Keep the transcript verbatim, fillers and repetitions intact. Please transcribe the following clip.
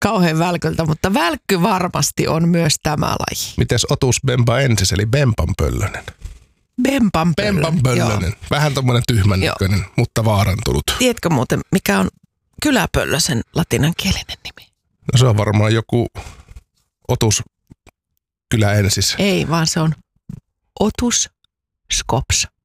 kauhean välkyltä, mutta välkky varmasti on myös tämä laji. Mites otus bembaensis, eli bempanpöllönen? Bempanpöllönen. Bempanpöllönen. Vähän tommonen tyhmän näköinen, mutta vaarantunut. Tiedätkö muuten, mikä on kyläpöllösen latinankielinen nimi? No se on varmaan joku otus kyläensis. Ei, vaan se on otus scops.